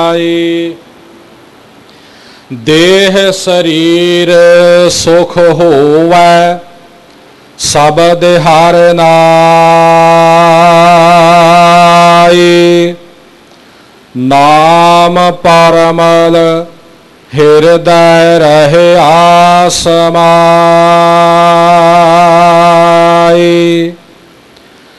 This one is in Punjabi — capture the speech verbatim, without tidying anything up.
देह शरीर सुख होवै सबद हर नाई। नाम परमल हृदय रहे आसमाई।